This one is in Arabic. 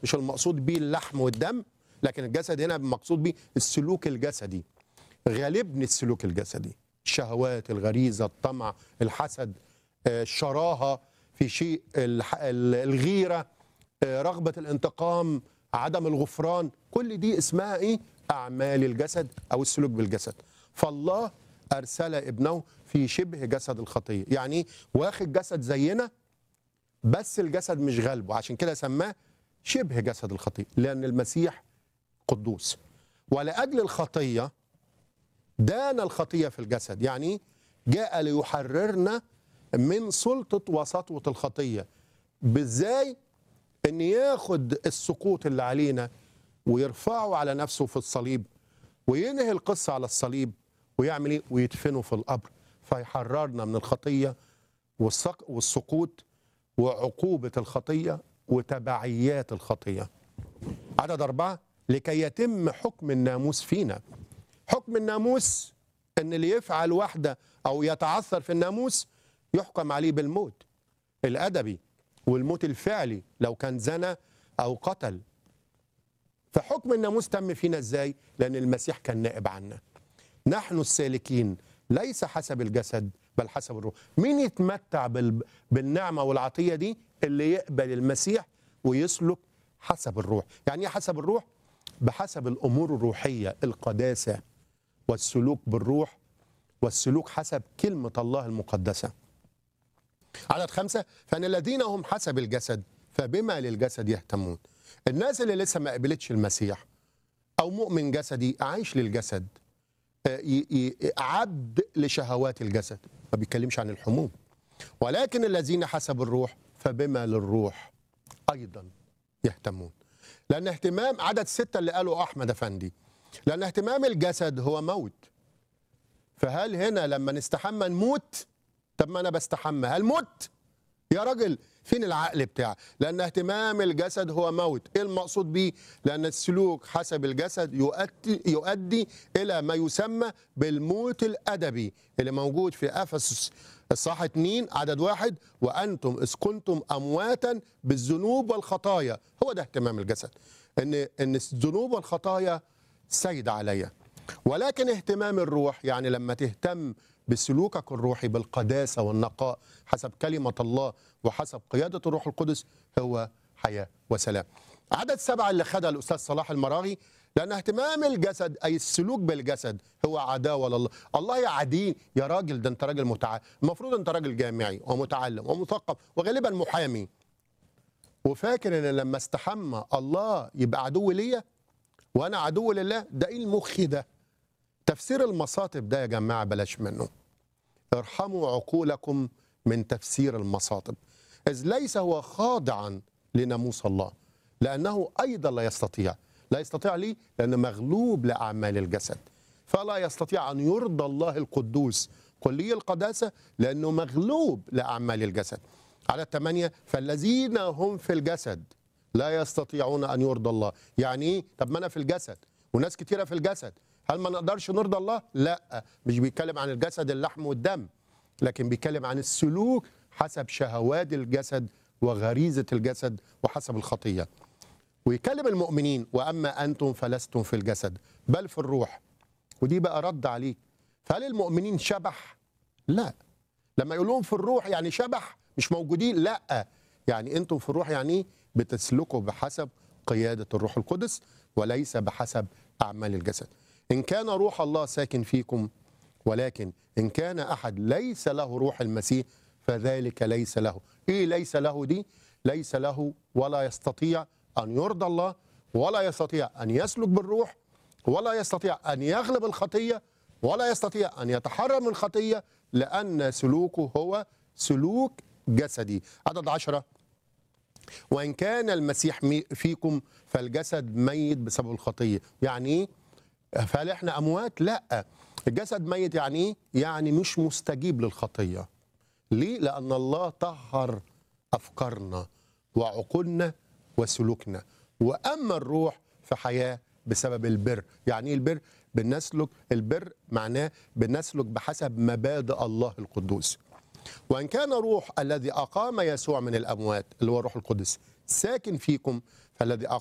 مش المقصود بيه اللحم والدم، لكن الجسد هنا مقصود بيه السلوك الجسدي. غالبني السلوك الجسدي، الشهوات، الغريزة، الطمع، الحسد، الشراهة في شيء، الغيرة، رغبة الانتقام، عدم الغفران، كل دي اسمها ايه؟ أعمال الجسد أو السلوك بالجسد. فالله أرسل ابنه في شبه جسد الخطية، يعني واخد جسد زينا بس الجسد مش غالبه، عشان كده سماه شبه جسد الخطية، لأن المسيح قدوس. ولأجل الخطية دان الخطية في الجسد، يعني جاء ليحررنا من سلطة وسطوة الخطية. بإزاي؟ إن ياخد السقوط اللي علينا ويرفعه على نفسه في الصليب، وينهي القصة على الصليب، ويعمل إيه؟ ويدفنه في القبر، فيحررنا من الخطية والسقوط وعقوبة الخطية وتبعيات الخطية. عدد 4: لكي يتم حكم الناموس فينا. حكم الناموس ان اللي يفعل واحدة او يتعثر في الناموس يحكم عليه بالموت الادبي والموت الفعلي لو كان زنى او قتل. فحكم الناموس تم فينا ازاي؟ لان المسيح كان نائب عنا. نحن السالكين ليس حسب الجسد بل حسب الروح. مين يتمتع بالنعمة والعطية دي؟ اللي يقبل المسيح ويسلك حسب الروح. يعني ايه حسب الروح؟ بحسب الامور الروحية، القداسة والسلوك بالروح والسلوك حسب كلمة الله المقدسة. عدد 5: فإن الذين هم حسب الجسد فبما للجسد يهتمون. الناس اللي لسه ما قبلتش المسيح أو مؤمن جسدي عايش للجسد، عبد لشهوات الجسد، ما بيتكلمش عن الحموم. ولكن الذين حسب الروح فبما للروح أيضا يهتمون. لأن اهتمام عدد 6 اللي قاله أحمد أفندي، لأن اهتمام الجسد هو موت. فهل هنا لما نستحمى نموت؟ طب ما أنا بستحمى، هل موت؟ يا راجل فين العقل بتاعك؟ لأن اهتمام الجسد هو موت. إيه المقصود بيه؟ لأن السلوك حسب الجسد يؤدي إلى ما يسمى بالموت الأدبي اللي موجود في أفسس الصح 2 عدد 1: وأنتم إذ كنتم أمواتا بالذنوب والخطايا. هو ده اهتمام الجسد، إن الذنوب والخطايا سيدة عليا. ولكن اهتمام الروح يعني لما تهتم بسلوكك الروحي بالقداسة والنقاء حسب كلمة الله وحسب قيادة الروح القدس، هو حياة وسلام. عدد 7 اللي خدها الأستاذ صلاح المراغي: لأن اهتمام الجسد أي السلوك بالجسد هو عداوة لله. الله يعاديه؟ يا راجل ده أنت راجل متعلم، المفروض أنت راجل جامعي ومتعلم ومثقف وغالبا محامي، وفاكر أن لما استحمى الله يبقى عدو ليا وأنا عدو لله؟ ده إيه المخ ده؟ تفسير المصاطب ده يا جماعة بلاش منه. ارحموا عقولكم من تفسير المصاطب، إذ ليس هو خاضعا لناموس الله، لأنه أيضا لا يستطيع. لا يستطيع ليه؟ لأنه مغلوب لأعمال الجسد، فلا يستطيع أن يرضى الله القدوس كلي القداسة لأنه مغلوب لأعمال الجسد. على 8: فالذين هم في الجسد لا يستطيعون أن يرضى الله. يعني إيه؟ طب ما أنا في الجسد وناس كتيرة في الجسد، هل ما نقدرش نرضى الله؟ لا، مش بيتكلم عن الجسد اللحم والدم، لكن بيتكلم عن السلوك حسب شهوات الجسد وغريزة الجسد وحسب الخطية. ويكلم المؤمنين: وأما أنتم فلستم في الجسد بل في الروح. ودي بقى رد عليك، فهل المؤمنين شبح؟ لا. لما يقولون في الروح يعني شبح مش موجودين؟ لا، يعني أنتم في الروح يعني بتسلكوا بحسب قيادة الروح القدس وليس بحسب أعمال الجسد. إن كان روح الله ساكن فيكم، ولكن إن كان أحد ليس له روح المسيح فذلك ليس له. إيه ليس له دي؟ ليس له ولا يستطيع أن يرضى الله، ولا يستطيع أن يسلك بالروح، ولا يستطيع أن يغلب الخطية، ولا يستطيع أن يتحرر من الخطية، لأن سلوكه هو سلوك جسدي. عدد 10: وإن كان المسيح فيكم فالجسد ميت بسبب الخطية. يعني إيه؟ فهل احنا اموات؟ لا. الجسد ميت يعني ايه؟ يعني مش مستجيب للخطيه. ليه؟ لان الله طهر افكارنا وعقولنا وسلوكنا. واما الروح فحياه بسبب البر. يعني ايه البر؟ بنسلك، البر معناه بنسلك بحسب مبادئ الله القدوس. وان كان روح الذي اقام يسوع من الاموات اللي هو الروح القدس ساكن فيكم، فالذي